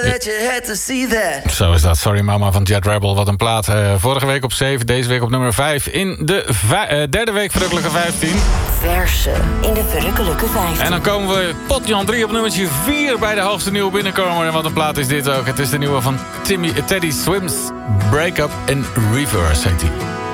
that you had to see that. Zo is dat. Sorry Mama van Jet Rebel. Wat een plaat. Vorige week op 7, deze week op nummer 5. In de derde week verrukkelijke 15. Versen in de verrukkelijke 15. En dan komen we tot Jan 3 op nummertje 4 bij de hoogste nieuwe binnenkomer. En wat een plaat is dit ook. Het is de nieuwe van Teddy Swims. Break Up in Reverse heet die.